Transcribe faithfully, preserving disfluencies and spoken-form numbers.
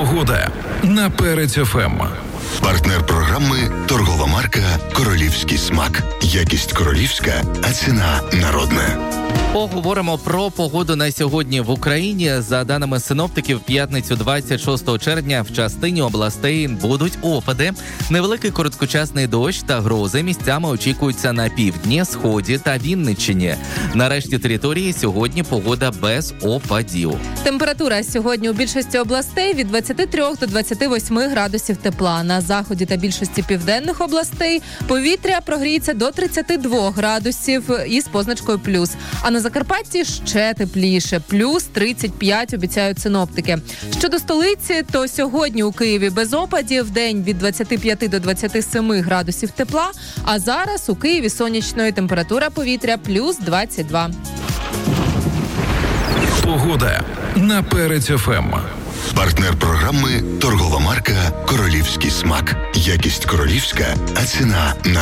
Погода на Перець еф ем. Партнер програми – торгова марка «Королівський смак». Якість королівська, а ціна народна. Поговоримо про погоду на сьогодні в Україні. За даними синоптиків, в п'ятницю двадцять шостого червня в частині областей будуть опади. Невеликий короткочасний дощ та грози місцями очікуються на півдні, сході та Вінниччині. На решті території сьогодні погода без опадів. Температура сьогодні у більшості областей від двадцяти трьох до двадцяти восьми градусів тепла. На заході та більшості південних областей повітря прогріється до тридцяти двох градусів із позначкою плюс. А на Закарпатті ще тепліше, плюс тридцять п'ять обіцяють синоптики. Щодо столиці, то сьогодні у Києві без опадів, день від двадцяти п'яти до двадцяти семи градусів тепла, а зараз у Києві сонячної, температура повітря плюс двадцять два. Погода на Перець еф ем. Партнер програми – торгова марка «Королівський смак». Якість королівська, а ціна народна.